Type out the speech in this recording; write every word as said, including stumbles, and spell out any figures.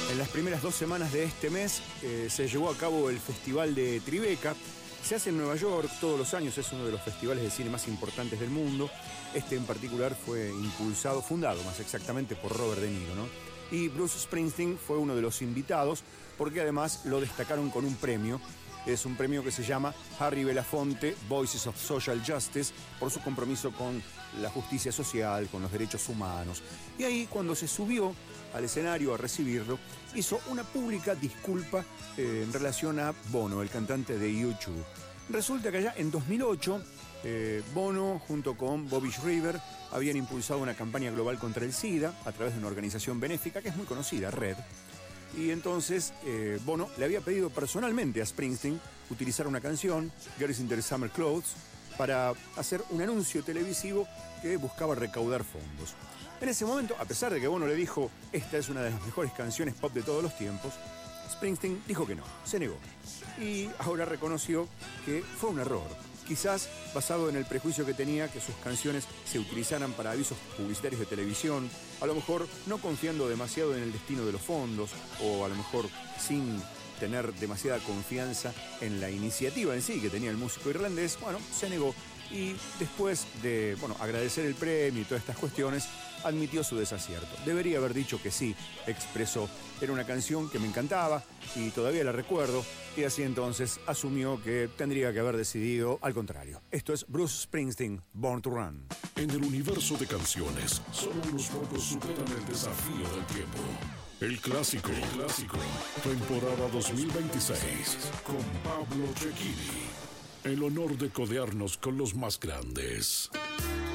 En las primeras dos semanas de este mes eh, se llevó a cabo el Festival de Tribeca. Se hace en Nueva York todos los años, es uno de los festivales de cine más importantes del mundo. Este en particular fue impulsado, fundado más exactamente por Robert De Niro, ¿no? Y Bruce Springsteen fue uno de los invitados porque además lo destacaron con un premio. Es un premio que se llama Harry Belafonte Voices of Social Justice por su compromiso con la justicia social, con los derechos humanos. Y ahí, cuando se subió al escenario a recibirlo, hizo una pública disculpa eh, en relación a Bono, el cantante de U dos. Resulta que allá en dos mil ocho, eh, Bono junto con Bobby Shriver habían impulsado una campaña global contra el SIDA a través de una organización benéfica que es muy conocida, RED. Y entonces eh, Bono le había pedido personalmente a Springsteen utilizar una canción, Girls in Their Summer Clothes, para hacer un anuncio televisivo que buscaba recaudar fondos. En ese momento, a pesar de que Bono le dijo, esta es una de las mejores canciones pop de todos los tiempos, Springsteen dijo que no, se negó. Y ahora reconoció que fue un error. Quizás basado en el prejuicio que tenía que sus canciones se utilizaran para avisos publicitarios de televisión, a lo mejor no confiando demasiado en el destino de los fondos, o a lo mejor sin tener demasiada confianza en la iniciativa en sí que tenía el músico irlandés, bueno, se negó. Y después de, bueno, agradecer el premio y todas estas cuestiones, admitió su desacierto. Debería haber dicho que sí, expresó. Era una canción que me encantaba y todavía la recuerdo, y así entonces asumió que tendría que haber decidido al contrario. Esto es Bruce Springsteen, Born to Run. En el universo de canciones, solo unos pocos superan el desafío del tiempo. El clásico, el clásico, temporada dos mil veintiséis, con Pablo Cecchini. El honor de codearnos con los más grandes.